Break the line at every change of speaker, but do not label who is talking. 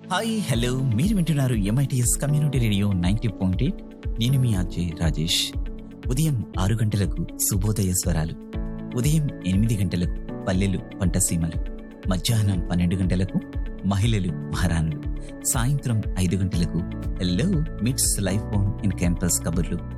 Hi hello మీరు వింటున్నారు MITS community radio 90.8. నేను మీ అజయ్ రాజేష్. ఉదయం 6 గంటలకు శుభోదయ స్వరాలు, ఉదయం 8 గంటలకు పల్లెలు పంటసీమలు, మధ్యాహ్నం 12 గంటలకు మహిళలు మహారాణులు, సాయంత్రం 5 గంటలకు హలో మిట్స్ లైఫ్ ఆన్ ఇన్ క్యాంపస్ కబుర్లు.